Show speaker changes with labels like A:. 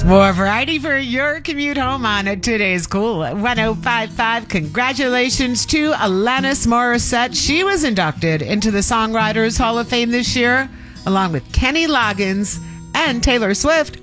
A: More variety for your commute home on today's Cool 105.5. Congratulations to Alanis Morissette. She was inducted into the Songwriters Hall of Fame this year, along with Kenny Loggins and Taylor Swift.